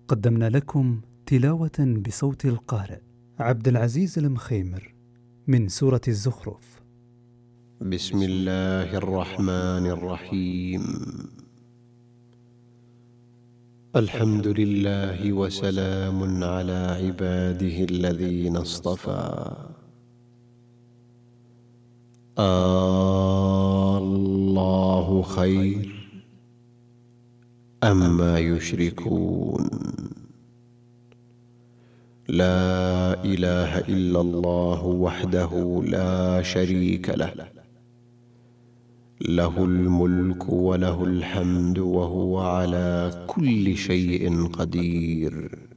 قدمنا لكم تلاوة بصوت القارئ عبد العزيز المخيمر من سورة الزخرف. بسم الله الرحمن الرحيم. الحمد لله وسلام على عباده الذين اصطفى. الله خير أما يشركون. لا إله إلا الله وحده لا شريك له، له الملك وله الحمد وهو على كل شيء قدير.